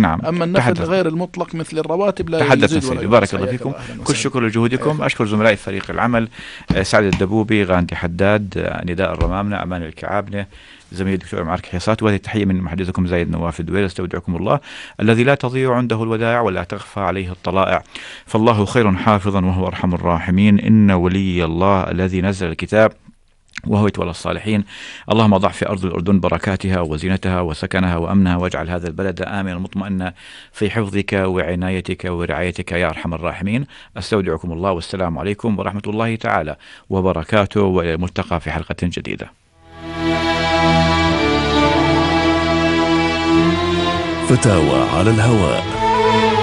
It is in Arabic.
نعم. أما النفل غير المطلق مثل الرواتب لا تحدثنا يزيد ولا سيدي، بارك الله فيكم، كل شكر لجهودكم. أشكر زملائي فريق العمل، سعد الدبوبي، غاندي حداد، نداء الرمامنة، أمان الكعابنة، زميل الدكتور معرك حيصات، وهذه التحية من محدثكم زايد نواف الدويل. استودعكم الله الذي لا تضيع عنده الودائع ولا تخفى عليه الطلائع، فالله خير حافظا وهو أرحم الراحمين. إن ولي الله الذي نزل الكتاب وهو يتولى الصالحين. اللهم ضع في أرض الأردن بركاتها وزينتها وسكنها وأمنها، واجعل هذا البلد آمنا مطمئنا في حفظك وعنايتك ورعايتك يا أرحم الراحمين. أستودعكم الله، والسلام عليكم ورحمة الله تعالى وبركاته، وإلى الملتقى في حلقة جديدة. فتاوى على الهواء.